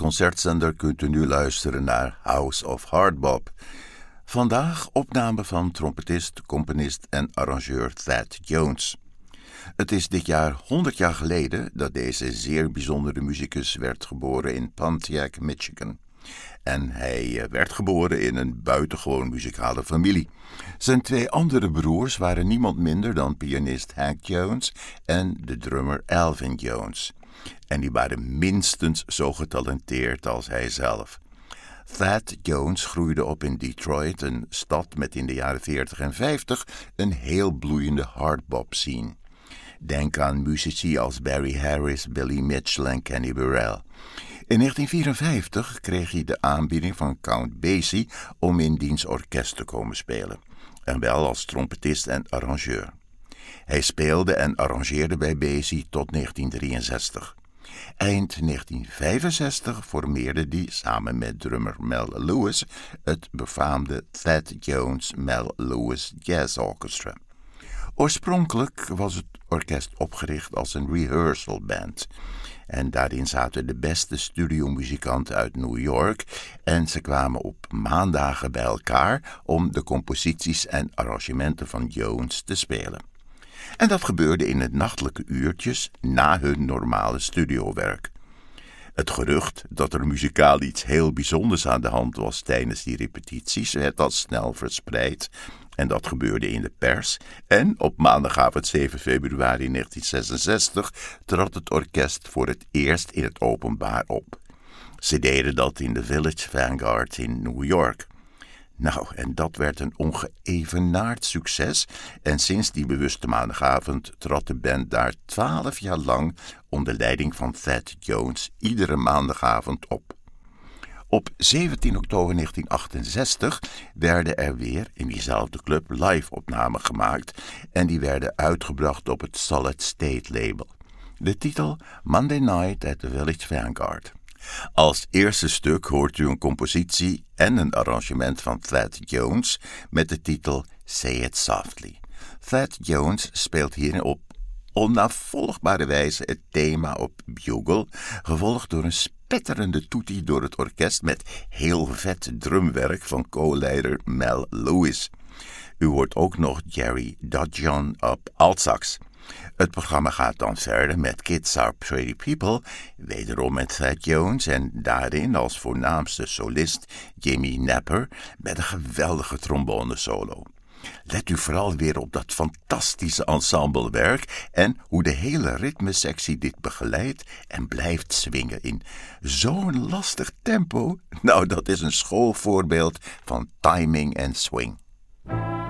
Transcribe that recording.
concertzender kunt u nu luisteren naar House of Hardbop. Vandaag opname van trompetist, componist en arrangeur Thad Jones. Het is dit jaar 100 jaar geleden dat deze zeer bijzondere muzikus werd geboren in Pontiac, Michigan. En hij werd geboren in een buitengewoon muzikale familie. Zijn twee andere broers waren niemand minder dan pianist Hank Jones en de drummer Alvin Jones. En die waren minstens zo getalenteerd als hij zelf. Thad Jones groeide op in Detroit, een stad met in de jaren 40 en 50 een heel bloeiende hardbop scene. Denk aan muzici als Barry Harris, Billy Mitchell en Kenny Burrell. In 1954 kreeg hij de aanbieding van Count Basie om in diens orkest te komen spelen. En wel als trompetist en arrangeur. Hij speelde en arrangeerde bij Basie tot 1963. Eind 1965 formeerde hij samen met drummer Mel Lewis het befaamde Thad Jones Mel Lewis Jazz Orchestra. Oorspronkelijk was het orkest opgericht als een rehearsal band. En daarin zaten de beste studiomuzikanten uit New York en ze kwamen op maandagen bij elkaar om de composities en arrangementen van Jones te spelen. En dat gebeurde in de nachtelijke uurtjes na hun normale studiowerk. Het gerucht dat er muzikaal iets heel bijzonders aan de hand was tijdens die repetities werd al snel verspreid. En dat gebeurde in de pers. En op maandagavond 7 februari 1966 trad het orkest voor het eerst in het openbaar op. Ze deden dat in de Village Vanguard in New York. Nou, en dat werd een ongeëvenaard succes en sinds die bewuste maandagavond trad de band daar 12 jaar lang onder leiding van Thad Jones iedere maandagavond op. Op 17 oktober 1968 werden er weer in diezelfde club live-opnamen gemaakt en die werden uitgebracht op het Solid State label. De titel Monday Night at the Village Vanguard. Als eerste stuk hoort u een compositie en een arrangement van Thad Jones met de titel Say It Softly. Thad Jones speelt hierin op onnavolgbare wijze het thema op bugle, gevolgd door een spetterende toetie door het orkest met heel vet drumwerk van co-leider Mel Lewis. U hoort ook nog Jerry Dudgeon op altsax. Het programma gaat dan verder met Kids Are Pretty People, wederom met Thad Jones en daarin als voornaamste solist Jimmy Napper met een geweldige trombonesolo. Let u vooral weer op dat fantastische ensemblewerk en hoe de hele ritmesectie dit begeleidt en blijft swingen in zo'n lastig tempo. Nou, dat is een schoolvoorbeeld van timing en swing.